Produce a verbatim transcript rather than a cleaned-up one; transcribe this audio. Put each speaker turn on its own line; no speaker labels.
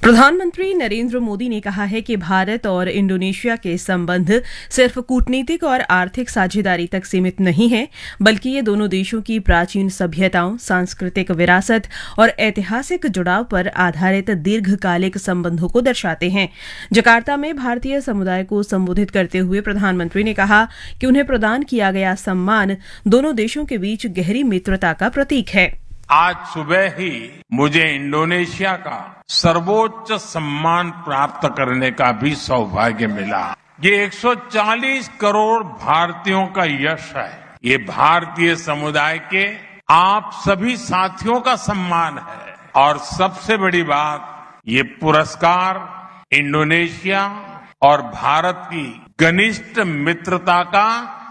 प्रधानमंत्री नरेंद्र मोदी ने कहा है कि भारत और इंडोनेशिया के संबंध सिर्फ कूटनीतिक और आर्थिक साझेदारी तक सीमित नहीं है, बल्कि ये दोनों देशों की प्राचीन सभ्यताओं, सांस्कृतिक विरासत और ऐतिहासिक जुड़ाव पर आधारित दीर्घकालिक संबंधों को दर्शाते हैं। जकार्ता में भारतीय समुदाय को संबोधित करते हुए प्रधानमंत्री ने कहा कि उन्हें प्रदान किया गया सम्मान दोनों देशों के बीच गहरी मित्रता का प्रतीक है।
आज सुबह ही मुझे इंडोनेशिया का सर्वोच्च सम्मान प्राप्त करने का भी सौभाग्य मिला। ये एक सौ चालीस करोड़ भारतीयों का यश है। ये भारतीय समुदाय के आप सभी साथियों का सम्मान है और सबसे बड़ी बात, ये पुरस्कार इंडोनेशिया और भारत की घनिष्ठ मित्रता का